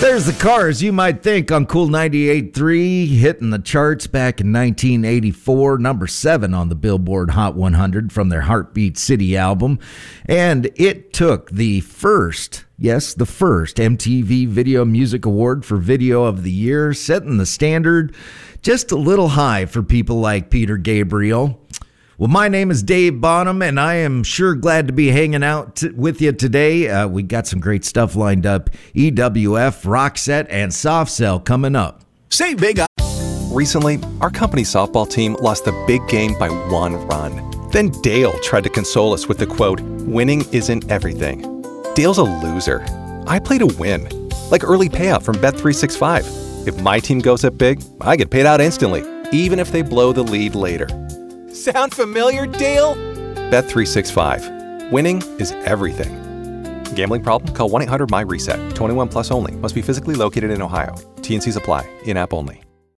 There's the Cars you might think on Cool 98.3, hitting the charts back in 1984, number 7 on the Billboard Hot 100 from their Heartbeat City album. And it took the first MTV Video Music Award for Video of the Year, setting the standard just a little high for people like Peter Gabriel. Well, my name is Dave Bonham, and I am sure glad to be hanging out with you today. We got some great stuff lined up. EWF, Roxette, and Soft Cell coming up. Save big. Recently, our company softball team lost the big game by 1 run. Then Dale tried to console us with the quote, "Winning isn't everything." Dale's a loser. I play to win, like early payout from Bet365. If my team goes up big, I get paid out instantly, even if they blow the lead later. Sound familiar, Dale? Bet365. Winning is everything. Gambling problem? Call 1-800-MY-RESET. 21 plus only. Must be physically located in Ohio. T&Cs apply. In-app only.